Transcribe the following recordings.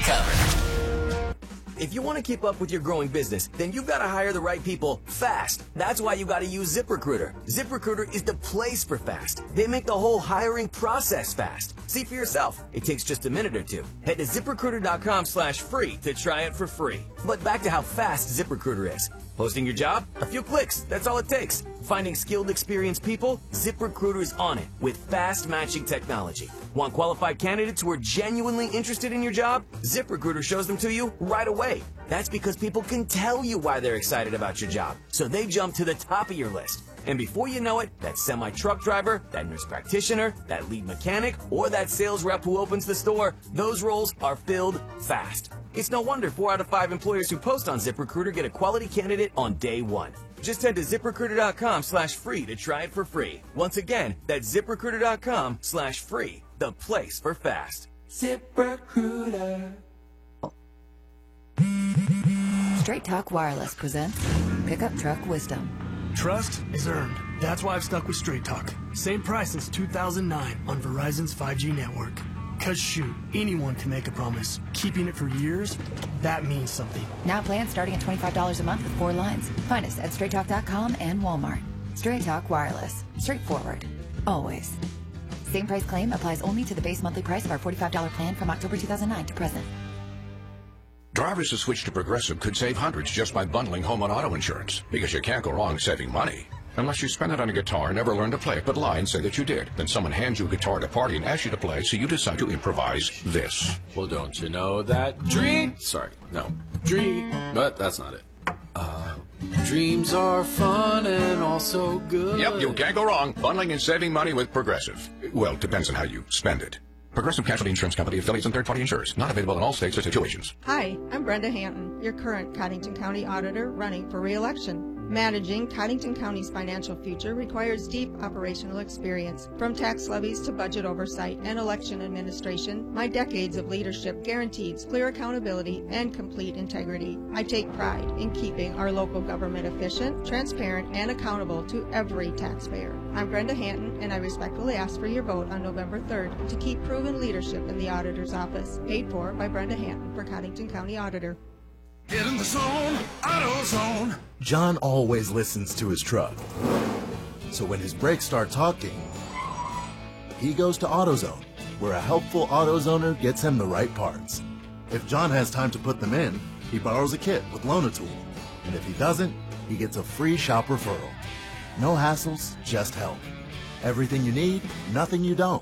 covered. If you want to keep up with your growing business, then you've got to hire the right people fast. That's why you got to use ZipRecruiter. ZipRecruiter is the place for fast. They make the whole hiring process fast. See for yourself. It takes just a minute or two. Head to ZipRecruiter.com/free to try it for free. But back to how fast ZipRecruiter is. Posting your job? A few clicks. That's all it takes. Finding skilled, experienced people? ZipRecruiter is on it with fast matching technology. Want qualified candidates who are genuinely interested in your job? ZipRecruiter shows them to you right away. That's because people can tell you why they're excited about your job, so they jump to the top of your list. And before you know it, that semi-truck driver, that nurse practitioner, that lead mechanic, or that sales rep who opens the store, those roles are filled fast. It's no wonder 4 out of 5 employers who post on ZipRecruiter get a quality candidate on day one. Just head to ZipRecruiter.com/free to try it for free. Once again, that's ZipRecruiter.com/free, the place for fast. ZipRecruiter. Straight Talk Wireless presents Pickup Truck Wisdom. Trust is earned. That's why I've stuck with Straight Talk. Same price since 2009 on Verizon's 5G network. Cause shoot, anyone can make a promise. Keeping it for years, that means something. Now plans starting at $25 a month with 4 lines. Find us at StraightTalk.com and Walmart. Straight Talk Wireless. Straightforward. Always. Same price claim applies only to the base monthly price of our $45 plan from October 2009 to present. Drivers who switch to Progressive could save hundreds just by bundling home and auto insurance, because you can't go wrong saving money. Unless you spend it on a guitar, never learn to play it, but lie and say that you did. Then someone hands you a guitar at a party and asks you to play, so you decide to improvise this. Well, don't you know that dream... Sorry, no. Dream... But that's not it. Dreams are fun and also good. Yep, you can't go wrong. Bundling and saving money with Progressive. Well, depends on how you spend it. Progressive Casualty Insurance Company, affiliates, and third-party insurers. Not available in all states or situations. Hi, I'm Brenda Hanton, your current Cottington County Auditor running for re-election. Managing Cottington County's financial future requires deep operational experience. From tax levies to budget oversight and election administration, my decades of leadership guarantees clear accountability and complete integrity. I take pride in keeping our local government efficient, transparent, and accountable to every taxpayer. I'm Brenda Hanton, and I respectfully ask for your vote on November 3rd to keep proven leadership in the Auditor's Office. Paid for by Brenda Hanton for Cottington County Auditor. Get in the zone, AutoZone. John always listens to his truck. So when his brakes start talking, he goes to AutoZone, where a helpful AutoZoner gets him the right parts. If John has time to put them in, he borrows a kit with Loan-A-Tool. And if he doesn't, he gets a free shop referral. No hassles, just help. Everything you need, nothing you don't.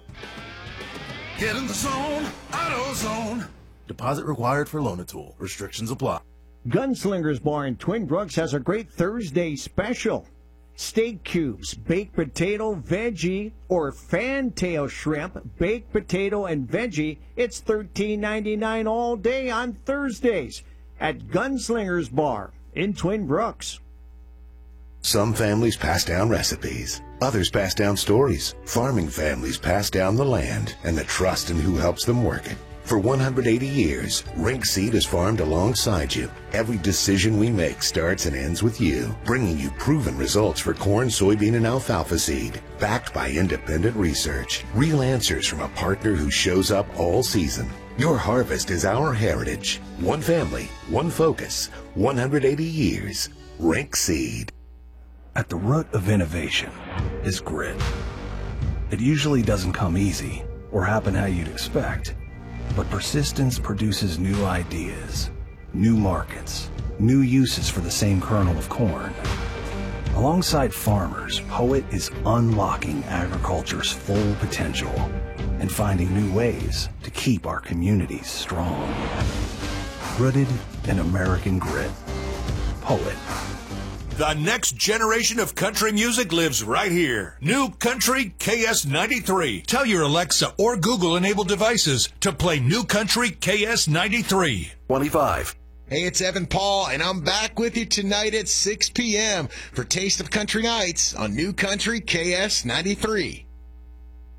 Get in the zone, AutoZone. Deposit required for Loan-A-Tool. Restrictions apply. Gunslingers Bar in Twin Brooks has a great Thursday special. Steak cubes, baked potato, veggie, or fantail shrimp, baked potato, and veggie. It's $13.99 all day on Thursdays at Gunslingers Bar in Twin Brooks. Some families pass down recipes. Others pass down stories. Farming families pass down the land and the trust in who helps them work it. For 180 years, Rink Seed has farmed alongside you. Every decision we make starts and ends with you, bringing you proven results for corn, soybean, and alfalfa seed, backed by independent research. Real answers from a partner who shows up all season. Your harvest is our heritage. One family, one focus, 180 years. Rink Seed. At the root of innovation is grit. It usually doesn't come easy or happen how you'd expect. But persistence produces new ideas, new markets, new uses for the same kernel of corn. Alongside farmers, Poet is unlocking agriculture's full potential and finding new ways to keep our communities strong. Rooted in American grit. Poet. The next generation of country music lives right here. New Country KS93. Tell your Alexa or Google-enabled devices to play New Country KS93. 25. Hey, it's Evan Paul, and I'm back with you tonight at 6 p.m. for Taste of Country Nights on New Country KS93.